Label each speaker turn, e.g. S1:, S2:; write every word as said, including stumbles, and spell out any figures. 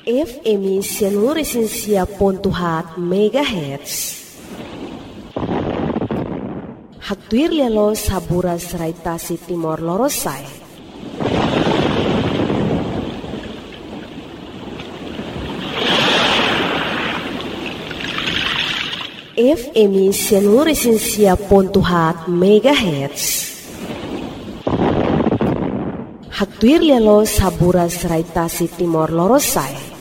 S1: F M cento e cinco ponto quatro megahertz. Haktuir lelo saburas raitasi Timor Lorosai. F M cento e cinco ponto quatro megahertz. Haktuir lelo saburas raitasi Timor Lorosai.